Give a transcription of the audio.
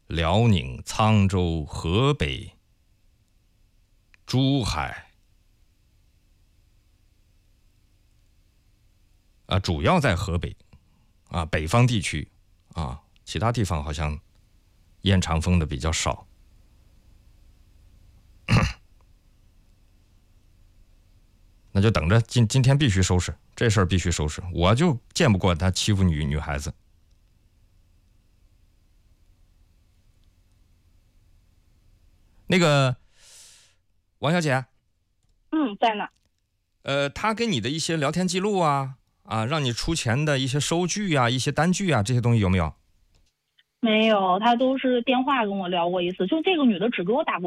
辽宁、沧州、河北、珠海啊，主要在河北啊北方地区啊，其他地方好像验长风的比较少。那就等着今天必须收拾这事儿，必须收拾。我就见不过他欺负女孩子。那个王小姐， 在呢。 他给你的一些聊天记录啊，让你出钱的一些收据啊，一些单据啊，这些东西有没有？ 没有，他都是电话跟我聊过一次，就这个女的只给我打过